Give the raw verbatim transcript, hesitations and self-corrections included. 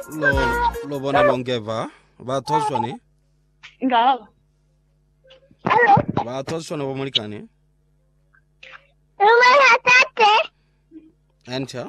lo lo bona longeva ba toswani ngalo Hello. ba toswani bo mulikani Rumah tate. enter